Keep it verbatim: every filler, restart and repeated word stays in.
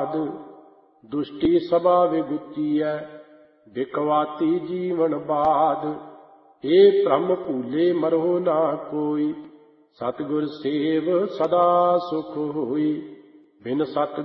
बाध। दुष्टि सभा विगुचीਐ बिकवाती जीवन बाध। हे ब्रह्म भूले मरहो ना कोई, सतगुर सेव सदा सुख होई। बिन सत